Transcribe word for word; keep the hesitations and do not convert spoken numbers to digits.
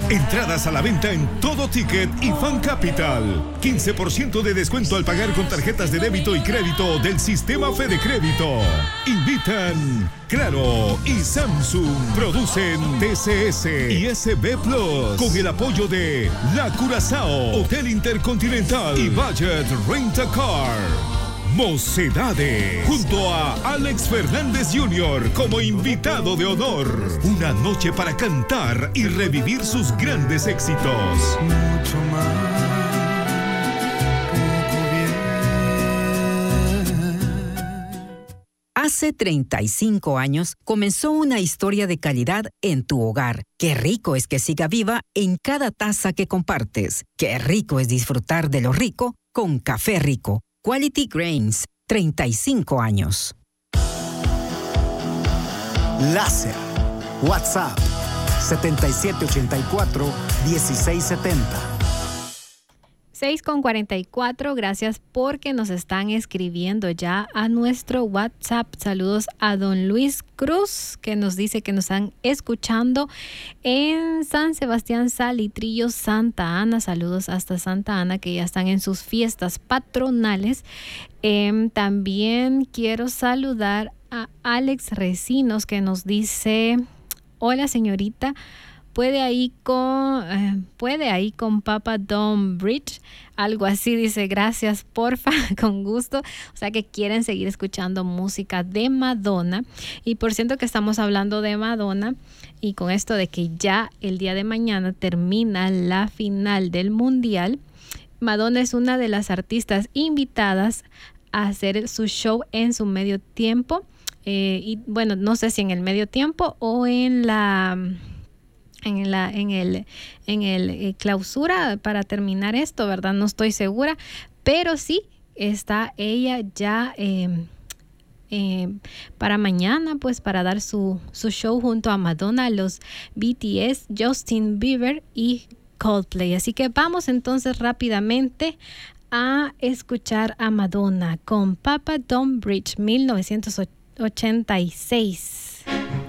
Entradas a la venta en Todo Ticket y Fan Capital. quince por ciento de descuento al pagar con tarjetas de débito y crédito del sistema Fede Crédito. Invitan Claro y Samsung. Producen T C S y S B Plus. Con el apoyo de La Curazao, Hotel Intercontinental y Budget Rent a Car. Mocedades, junto a Alex Fernández junior como invitado de honor. Una noche para cantar y revivir sus grandes éxitos. Mucho más, poco bien. Hace treinta y cinco años comenzó una historia de calidad en tu hogar. Qué rico es que siga viva en cada taza que compartes. Qué rico es disfrutar de lo rico con Café Rico. Quality Grains, treinta y cinco años. Láser. WhatsApp setenta y siete ochenta y cuatro dieciséis setenta. seis con cuarenta y cuatro, gracias porque nos están escribiendo ya a nuestro WhatsApp. Saludos a don Luis Cruz, que nos dice que nos están escuchando en San Sebastián Salitrillo, Santa Ana. Saludos hasta Santa Ana, que ya están en sus fiestas patronales. Eh, también quiero saludar a Alex Recinos, que nos dice: hola señorita, Puede ahí con eh, puede ahí con Papa Don Bridge, algo así, dice, gracias, porfa, con gusto. O sea que quieren seguir escuchando música de Madonna. Y por cierto que estamos hablando de Madonna, y con esto de que ya el día de mañana termina la final del Mundial, Madonna es una de las artistas invitadas a hacer su show en su medio tiempo. Eh, y bueno, no sé si en el medio tiempo o en la... en la en el en el eh, clausura para terminar esto, ¿verdad? No estoy segura, pero sí está ella ya eh, eh, para mañana, pues para dar su, su show junto a Madonna, los B T S, Justin Bieber y Coldplay. Así que vamos entonces rápidamente a escuchar a Madonna con Papa Don't Bridge, mil novecientos ochenta y seis.